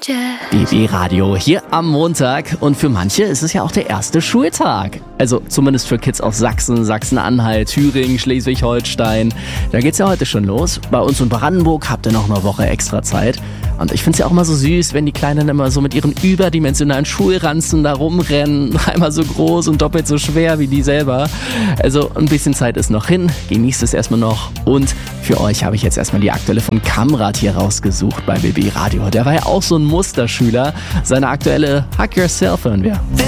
BB Radio hier am Montag und für manche ist es ja auch der erste Schultag. Also zumindest für Kids aus Sachsen, Sachsen-Anhalt, Thüringen, Schleswig-Holstein. Da geht's ja heute schon los. Bei uns in Brandenburg habt ihr noch eine Woche extra Zeit. Und ich find's ja auch immer so süß, wenn die Kleinen immer so mit ihren überdimensionalen Schulranzen da rumrennen. Einmal so groß und doppelt so schwer wie die selber. Also ein bisschen Zeit ist noch hin. Genießt es erstmal noch. Und für euch habe ich jetzt erstmal die aktuelle von Kamrat hier rausgesucht bei BB Radio. Der war ja auch so ein Musterschüler. Seine aktuelle Hug Yourself hören wir.